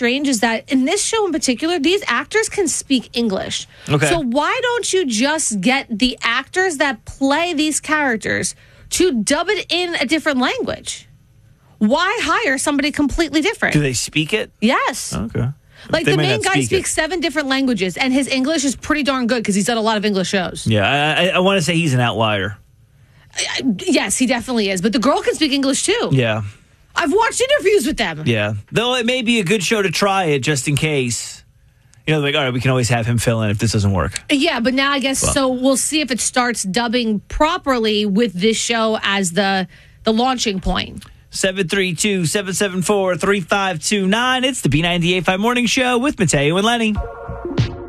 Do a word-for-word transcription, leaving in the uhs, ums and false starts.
strange is that in this show in particular, these actors can speak English. Okay. So why don't you just get the actors that play these characters to dub it in a different language? Why hire somebody completely different? Do they speak it? Yes. Okay. Like, They the may main not guy speak speaks it. seven different languages, and his English is pretty darn good because he's done a lot of English shows. Yeah, I, I, I want to say he's an outlier. Yes, he definitely is. But the girl can speak English, too. Yeah. I've watched interviews with them. Yeah. Though it may be a good show to try it just in case. You know, like, all right, we can always have him fill in if this doesn't work. Yeah, but now I guess, Well. so we'll see if it starts dubbing properly with this show as the the launching point. seven three two, seven seven four, three five two nine. It's the B ninety-eight point five Morning Show with Mateo and Lenny.